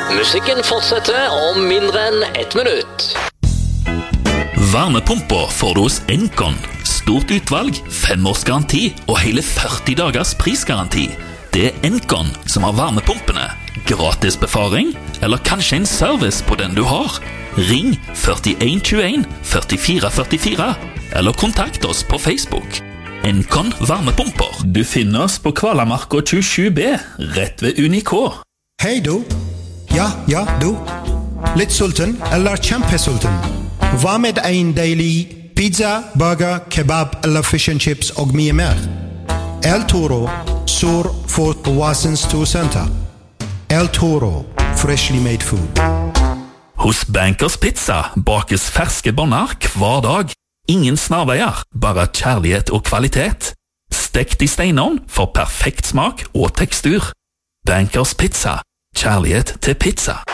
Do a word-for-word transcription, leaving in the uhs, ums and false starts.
Musikken fortsetter om mindre enn ett minutt. Varmepumper får du hos Encon. Stort utvalg, fem års garanti og hele førti dagers prisgaranti. Det er Encon som har varmepumpene. Gratis befaring, eller kanskje en service på den du har. Ring førtien tjueen førtifire førtifire, eller kontakt oss på Facebook. Encon varmepumper. Du finner oss på Kvalamarka tjuesju B, rett ved Unico. Hei du. Ja, ja, du. Litt sulten, eller kjempesulten. Hva med en deilig pizza, burger, kebab eller fish and chips og mye mer? El Toro, sur for Oasens Storcenter. El Toro, freshly made food. Hos Bankers Pizza bakes ferske bånder hver dag. Ingen snarveier, bare kjærlighet og kvalitet. Stekt i steinovn for perfekt smak og tekstur. Bankers Pizza, kjærlighet til pizza.